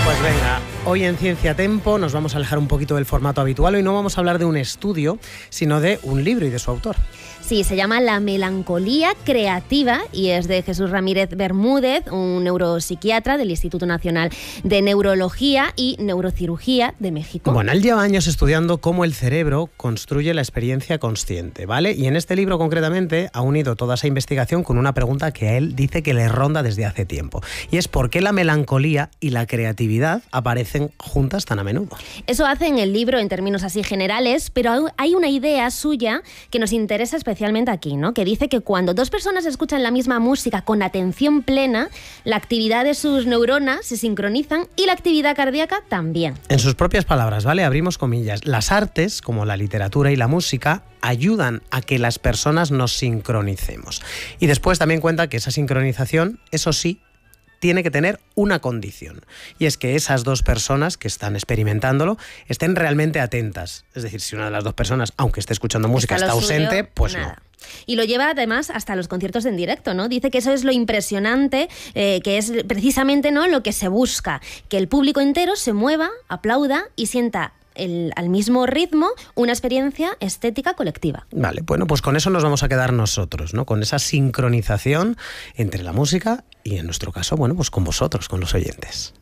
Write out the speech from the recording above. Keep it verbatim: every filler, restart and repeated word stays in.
Pues venga, hoy en Ciencia Tempo nos vamos a alejar un poquito del formato habitual. Hoy no vamos a hablar de un estudio, sino de un libro y de su autor. Sí, se llama La melancolía creativa y es de Jesús Ramírez Bermúdez, un neuropsiquiatra del Instituto Nacional de Neurología y Neurocirugía de México. Bueno, él lleva años estudiando cómo el cerebro construye la experiencia consciente, ¿vale? Y en este libro concretamente ha unido toda esa investigación con una pregunta que a él dice que le ronda desde hace tiempo. Y es ¿por qué la melancolía y la creatividad aparecen juntas tan a menudo? Eso hace en el libro en términos así generales, pero hay una idea suya que nos interesa especialmente aquí, ¿no? Que dice que cuando dos personas escuchan la misma música con atención plena, la actividad de sus neuronas se sincronizan y la actividad cardíaca también. En sus propias palabras, ¿vale? Abrimos comillas. Las artes, como la literatura y la música, ayudan a que las personas nos sincronicemos. Y después también cuenta que esa sincronización, eso sí, tiene que tener una condición, y es que esas dos personas que están experimentándolo estén realmente atentas. Es decir, si una de las dos personas, aunque esté escuchando música, está, está ausente, suyo, pues nada. no. Y lo lleva además hasta los conciertos en directo, ¿no? Dice que eso es lo impresionante, eh, que es precisamente, ¿no?, lo que se busca, que el público entero se mueva, aplauda y sienta El, al mismo ritmo, una experiencia estética colectiva. Vale, bueno, pues con eso nos vamos a quedar nosotros, ¿no? Con esa sincronización entre la música y, en nuestro caso, bueno, pues con vosotros, con los oyentes.